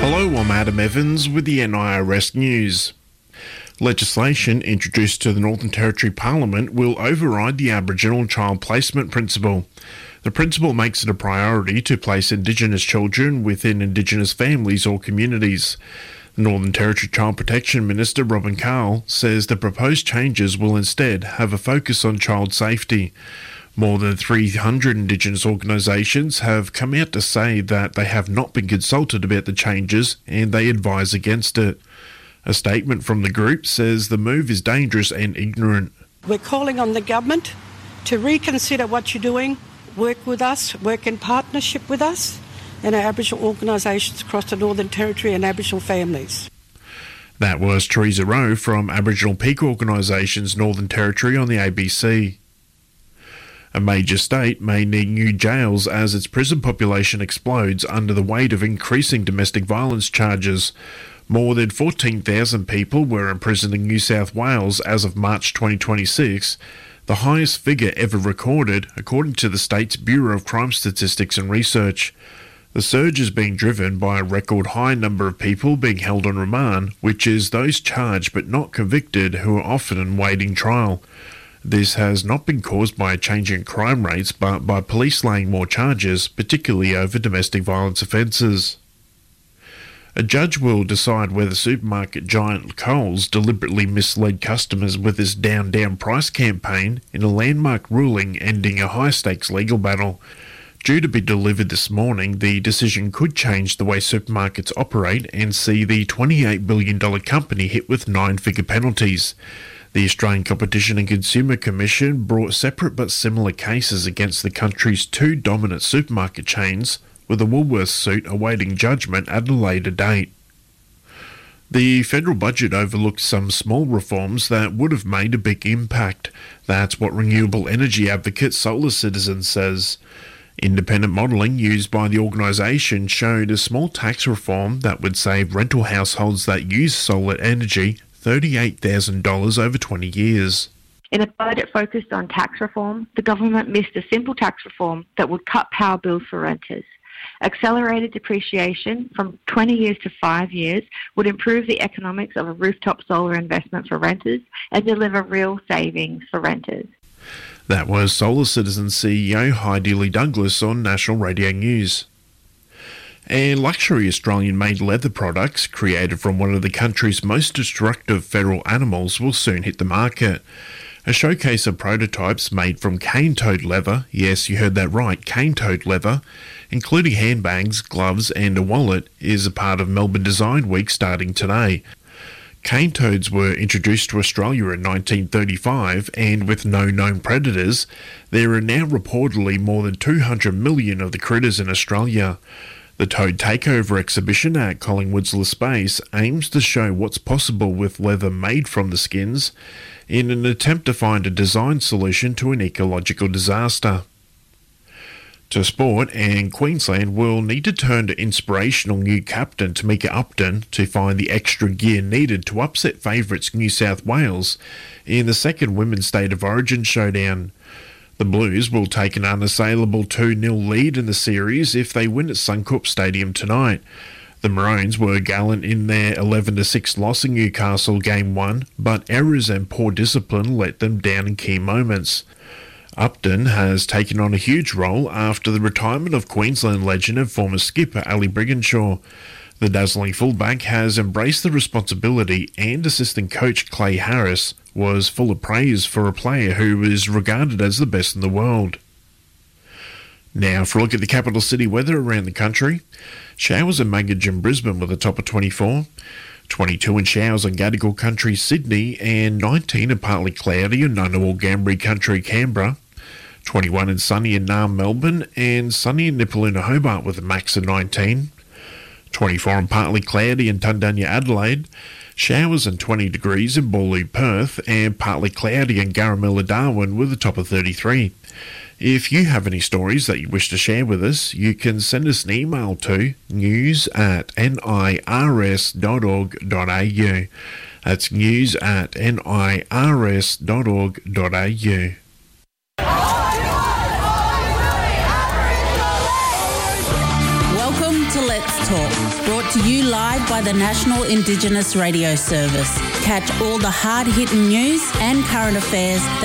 Hello, I'm Adam Evans with the NIRS News. Legislation introduced to the Northern Territory Parliament will override the Aboriginal Child Placement Principle. The principle makes it a priority to place Indigenous children within Indigenous families or communities. The Northern Territory Child Protection Minister Robin Carl says the proposed changes will instead have a focus on child safety. More than 300 Indigenous organisations have come out to say that they have not been consulted about the changes and they advise against it. A statement from the group says the move is dangerous and ignorant. We're calling on the government to reconsider what you're doing, work with us, work in partnership with us and our Aboriginal organisations across the Northern Territory and Aboriginal families. That was Teresa Rowe from Aboriginal Peak Organisations Northern Territory on the ABC. A major state may need new jails as its prison population explodes under the weight of increasing domestic violence charges. More than 14,000 people were imprisoned in New South Wales as of March 2026, the highest figure ever recorded, according to the state's Bureau of Crime Statistics and Research. The surge is being driven by a record high number of people being held on remand, which is those charged but not convicted who are often awaiting trial. This has not been caused by a change in crime rates, but by police laying more charges, particularly over domestic violence offences. A judge will decide whether supermarket giant Coles deliberately misled customers with its down price campaign in a landmark ruling ending a high-stakes legal battle. Due to be delivered this morning, the decision could change the way supermarkets operate and see the $28 billion company hit with 9-figure penalties. The Australian Competition and Consumer Commission brought separate but similar cases against the country's two dominant supermarket chains, with the Woolworths suit awaiting judgment at a later date. The federal budget overlooked some small reforms that would have made a big impact. That's what renewable energy advocate Solar Citizen says. Independent modelling used by the organisation showed a small tax reform that would save rental households that use solar energy $38,000 over 20 years. In a budget focused on tax reform, the government missed a simple tax reform that would cut power bills for renters. Accelerated depreciation from 20 years to 5 years would improve the economics of a rooftop solar investment for renters and deliver real savings for renters. That was Solar Citizen CEO Heidi Lee Douglas on National Radio News. And luxury Australian-made leather products created from one of the country's most destructive feral animals will soon hit the market. A showcase of prototypes made from cane-toad leather, yes, you heard that right, cane-toad leather, including handbags, gloves and a wallet, is a part of Melbourne Design Week starting today. Cane toads were introduced to Australia in 1935, and with no known predators, there are now reportedly more than 200 million of the critters in Australia. The Toad Takeover exhibition at Collingwood's Le Space aims to show what's possible with leather made from the skins in an attempt to find a design solution to an ecological disaster. To sport, and Queensland will need to turn to inspirational new captain Tamika Upton to find the extra gear needed to upset favourites New South Wales in the second Women's State of Origin showdown. The Blues will take an unassailable 2-0 lead in the series if they win at Suncorp Stadium tonight. The Maroons were gallant in their 11-6 loss in Newcastle Game 1, but errors and poor discipline let them down in key moments. Upton has taken on a huge role after the retirement of Queensland legend and former skipper Ali Brigginshaw. The dazzling fullback has embraced the responsibility, and assistant coach Clay Harris was full of praise for a player who is regarded as the best in the world. Now for a look at the capital city weather around the country. Showers in Magidge and Brisbane with a top of 24. 22 in showers on Gadigal Country, Sydney, and 19 and partly cloudy in Ngunnawal Gambri Country, Canberra. 21 and sunny in Naarm, Melbourne, and sunny in Nipaluna, Hobart with a max of 19. 24 and partly cloudy in Tundunya, Adelaide. Showers and 20 degrees in Boorloo, Perth, and partly cloudy in Garamilla, Darwin with a top of 33. If you have any stories that you wish to share with us, you can send us an email to news@nirs.org.au. That's news@nirs.org.au. Welcome to Let Let's Talk, brought to you live by the National Indigenous Radio Service. Catch all the hard-hitting news and current affairs